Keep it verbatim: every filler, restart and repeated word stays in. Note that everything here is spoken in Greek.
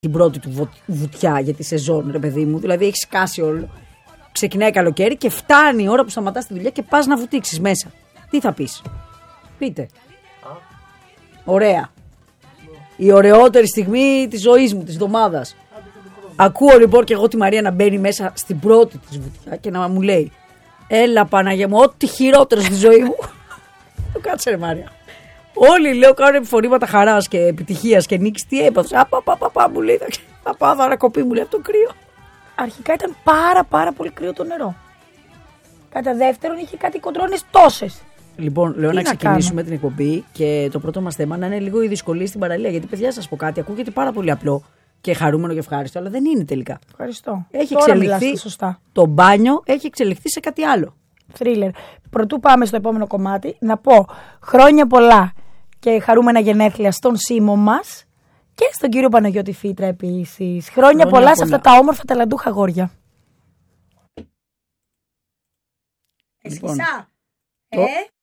την πρώτη του βουτιά για τη σεζόν, ρε παιδί μου. Δηλαδή έχει σκάσει όλο. Ξεκινάει καλοκαίρι και φτάνει η ώρα που σταματάς τη δουλειά και πας να βουτήξεις μέσα. Τι θα πεις? Πείτε. Ωραία. Η ωραιότερη στιγμή της ζωής μου, της εβδομάδας. Ακούω λοιπόν και εγώ τη Μαρία να μπαίνει μέσα στην πρώτη της βουτιά και να μου λέει: έλα Παναγία μου, ό,τι χειρότερο στη ζωή μου. Κάτσε ρε Μάρια. Όλοι λέω κάνουν επιφορήματα χαράς και επιτυχίας και νίκης. Τι έπαθες? Απαπαπαπα μου λέει. Θα πάω θα ανακοπεί μου λέει από το κρύο. Αρχικά ήταν πάρα πάρα πολύ κρύο το νερό. Κατά δεύτερον είχε κάτι κοντρώνες τόσες. Λοιπόν, λέω τι να ξεκινήσουμε κάνω. Την εκπομπή και το πρώτο μας θέμα να είναι λίγο η δυσκολία στην παραλία. Γιατί παιδιά, σας πω κάτι, ακούγεται πάρα πολύ απλό και χαρούμενο και ευχάριστο, αλλά δεν είναι τελικά. Ευχαριστώ. Έχει τώρα εξελιχθεί σωστά. Το μπάνιο έχει εξελιχθεί σε κάτι άλλο. Θρίλερ. Πρωτού πάμε στο επόμενο κομμάτι, να πω χρόνια πολλά και χαρούμενα γενέθλια στον Σίμω μας και στον κύριο Παναγιώτη Φίτρα επίσης. Χρόνια, χρόνια πολλά, πολλά σε αυτά τα όμορφα ταλαντούχα αγόρια. Λοιπόν, ε?